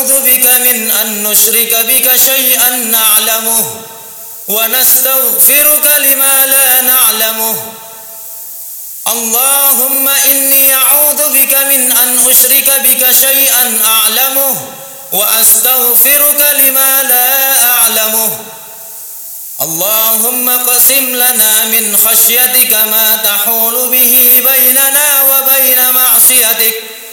نعوذ بك من أن نشرك بك شيئا نعلمه ونستغفرك لما لا نعلمه. اللهم إني أعوذ بك من أن أشرك بك شيئا أعلمه وأستغفرك لما لا أعلمه. اللهم اقسم لنا من خشيتك ما تحول به بيننا وبين معصيتك